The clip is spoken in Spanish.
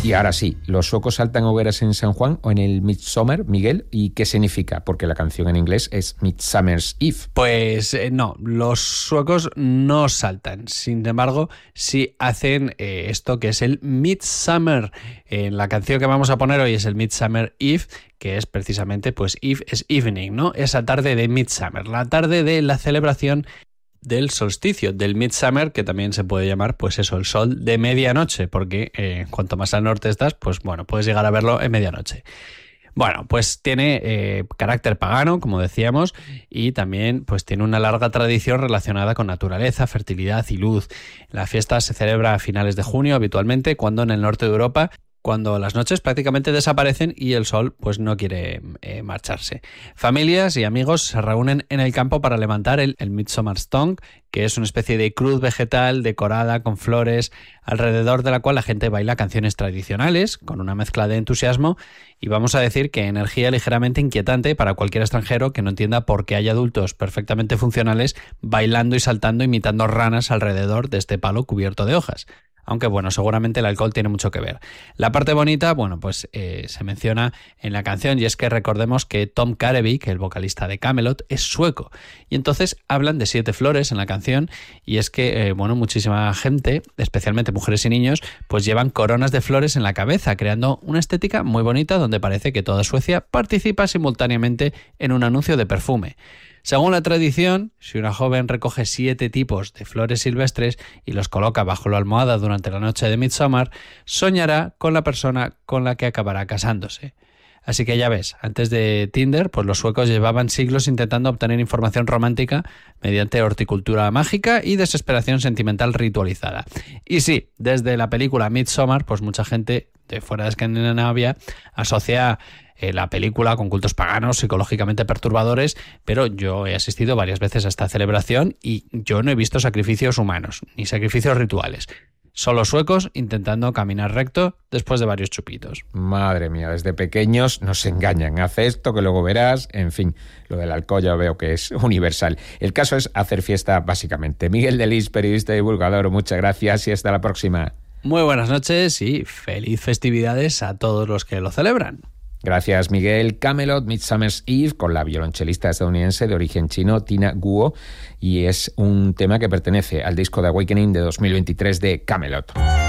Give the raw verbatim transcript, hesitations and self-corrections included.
Y ahora sí, ¿los suecos saltan hogueras en San Juan o en el Midsummer, Miguel? ¿Y qué significa? Porque la canción en inglés es Midsummer's Eve. Pues eh, no, los suecos no saltan. Sin embargo, sí hacen eh, esto que es el Midsummer. Eh, la canción que vamos a poner hoy es el Midsummer Eve, que es precisamente, pues Eve es evening, ¿no? Esa tarde de Midsummer, la tarde de la celebración del solsticio, del Midsummer, que también se puede llamar, pues eso, el sol de medianoche, porque eh, cuanto más al norte estás, pues bueno, puedes llegar a verlo en medianoche. Bueno, pues tiene eh, carácter pagano, como decíamos, y también pues tiene una larga tradición relacionada con naturaleza, fertilidad y luz. La fiesta se celebra a finales de junio habitualmente, cuando en el norte de Europa, cuando las noches prácticamente desaparecen y el sol pues no quiere eh, marcharse. Familias y amigos se reúnen en el campo para levantar el, el Midsommarstång, que es una especie de cruz vegetal decorada con flores, alrededor de la cual la gente baila canciones tradicionales con una mezcla de entusiasmo y vamos a decir que energía ligeramente inquietante para cualquier extranjero que no entienda por qué hay adultos perfectamente funcionales bailando y saltando imitando ranas alrededor de este palo cubierto de hojas. Aunque bueno, seguramente el alcohol tiene mucho que ver. La parte bonita, bueno, pues eh, se menciona en la canción y es que recordemos que Tom Karevik, el vocalista de Kamelot, es sueco. Y entonces hablan de siete flores en la canción y es que, eh, bueno, muchísima gente, especialmente mujeres y niños, pues llevan coronas de flores en la cabeza, creando una estética muy bonita donde parece que toda Suecia participa simultáneamente en un anuncio de perfume. Según la tradición, si una joven recoge siete tipos de flores silvestres y los coloca bajo la almohada durante la noche de Midsommar, soñará con la persona con la que acabará casándose. Así que ya ves, antes de Tinder, pues los suecos llevaban siglos intentando obtener información romántica mediante horticultura mágica y desesperación sentimental ritualizada. Y sí, desde la película Midsommar, pues mucha gente de fuera de Escandinavia asocia eh, la película con cultos paganos psicológicamente perturbadores, pero yo he asistido varias veces a esta celebración y yo no he visto sacrificios humanos, ni sacrificios rituales. Solo suecos intentando caminar recto después de varios chupitos. Madre mía, desde pequeños nos engañan. Haz esto que luego verás. En fin, lo del alcohol ya veo que es universal. El caso es hacer fiesta básicamente. Miguel de Lis, periodista y divulgador, muchas gracias y hasta la próxima. Muy buenas noches y feliz festividades a todos los que lo celebran. Gracias, Miguel. Kamelot, Midsummer's Eve, con la violonchelista estadounidense de origen chino, Tina Guo, y es un tema que pertenece al disco de Awakening de dos mil veintitrés de Kamelot.